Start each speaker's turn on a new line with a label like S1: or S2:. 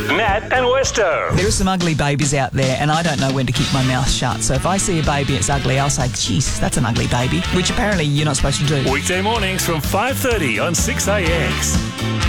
S1: Nat and Westo.
S2: There are some ugly babies out there, and I don't know when to keep my mouth shut. So if I see a baby that's ugly, I'll say, geez, that's an ugly baby, which apparently you're not supposed to do.
S1: Weekday mornings from 5:30 on 6AX.